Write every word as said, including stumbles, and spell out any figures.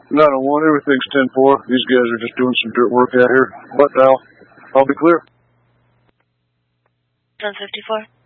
nine oh one, everything's ten four. These guys are just doing some dirt work out here. But I'll, I'll be clear. ten fifty-four.